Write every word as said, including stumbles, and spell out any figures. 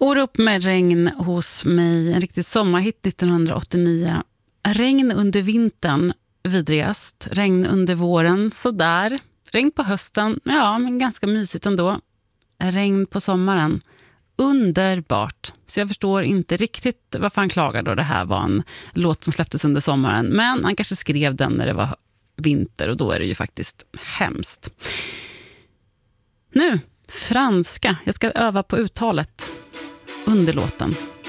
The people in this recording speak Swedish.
Orup med regn hos mig, en riktig sommarhit nittonhundraåttionio. Regn under vintern, vidrigast. Regn under våren, sådär. Regn på hösten, ja men ganska mysigt ändå. Regn på sommaren, underbart. Så jag förstår inte riktigt varför han klagar då det här var en låt som släpptes under sommaren. Men han kanske skrev den när det var vinter och då är det ju faktiskt hemskt. Nu, franska. Jag ska öva på uttalet under låten.